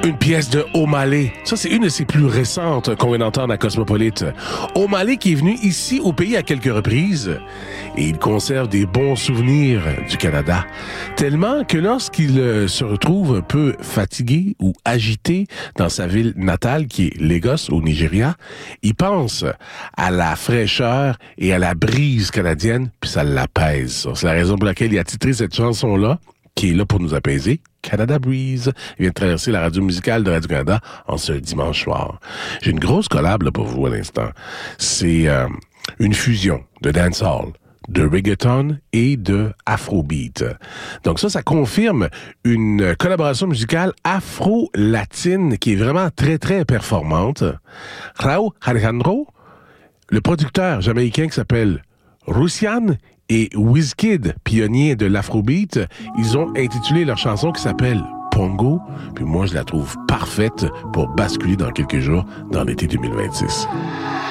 Une pièce de O'Malley. Ça, c'est une de ses plus récentes qu'on vient d'entendre à Cosmopolite. O'Malley qui est venu ici au pays à quelques reprises et il conserve des bons souvenirs du Canada. Tellement que lorsqu'il se retrouve un peu fatigué ou agité dans sa ville natale qui est Lagos au Nigeria, il pense à la fraîcheur et à la brise canadienne puis ça l'apaise. C'est la raison pour laquelle il a titré cette chanson-là qui est là pour nous apaiser. Canada Breeze vient de traverser la radio musicale de Radio-Canada en ce dimanche soir. J'ai une grosse collab là, pour vous à l'instant. C'est une fusion de dancehall, de reggaeton et de afrobeat. Donc ça confirme une collaboration musicale afro-latine qui est vraiment très, très performante. Raúl Alejandro, le producteur jamaïcain qui s'appelle Russian, et Wizkid, pionnier de l'afrobeat, ils ont intitulé leur chanson qui s'appelle Pongo, puis moi je la trouve parfaite pour basculer dans quelques jours dans l'été 2026.